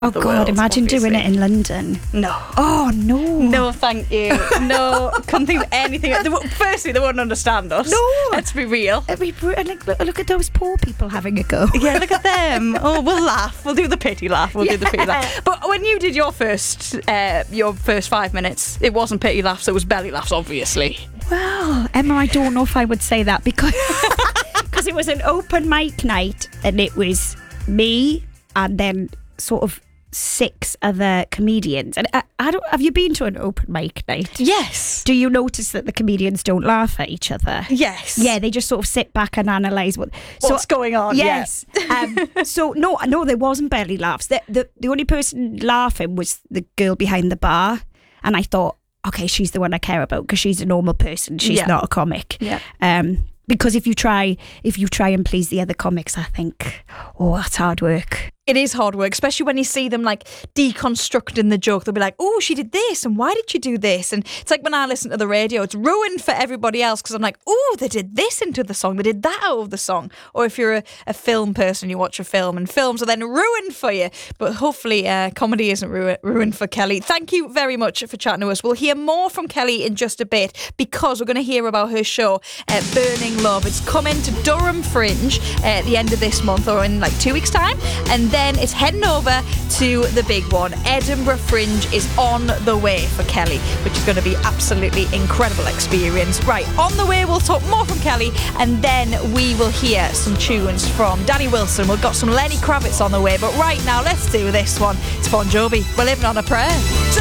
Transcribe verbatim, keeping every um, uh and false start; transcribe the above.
Oh the God, world, imagine obviously. doing it in London. No. Oh no. No, thank you. No, couldn't think of anything. They wou- Firstly, they wouldn't understand us. No. Let's be real. It'd be br- like, look, look at those poor people having a go. Yeah, look at them. Oh, we'll laugh. We'll do the pity laugh. We'll do the pity Yeah. laugh. But when you did your first, uh, your first five minutes, it wasn't pity laughs. It was belly laughs, obviously. Well, Emma, I don't know if I would say that because because it was an open mic night and it was me and then sort of six other comedians. And I, I don't. Have you been to an open mic night? Yes. Do you notice that the comedians don't laugh at each other? Yes. Yeah, they just sort of sit back and analyse what What's going on? Yes. um, so no, no, there wasn't belly laughs. The, the the only person laughing was the girl behind the bar, and I thought, okay, she's the one I care about because she's a normal person. She's Yeah. not a comic. Yeah. Um, because if you try, if you try and please the other comics, I think, oh, that's hard work. It is hard work, especially when you see them like deconstructing the joke. They'll be like, oh, she did this and why did she do this? And it's like when I listen to the radio, it's ruined for everybody else because I'm like, oh, they did this into the song. They did that out of the song. Or if you're a, a film person, you watch a film and films are then ruined for you. But hopefully uh, comedy isn't ru- ruined for Kelly. Thank you very much for chatting to us. We'll hear more from Kelly in just a bit because we're going to hear about her show, uh, Burning Love. It's coming to Durham Fringe uh, at the end of this month or in like two weeks' time. And then it's heading over to the big one. Edinburgh Fringe is on the way for Kelly, which is going to be absolutely incredible experience. Right, on the way, we'll talk more from Kelly, and then we will hear some tunes from Danny Wilson. We've got some Lenny Kravitz on the way, but right now, let's do this one. It's Bon Jovi. We're living on a prayer.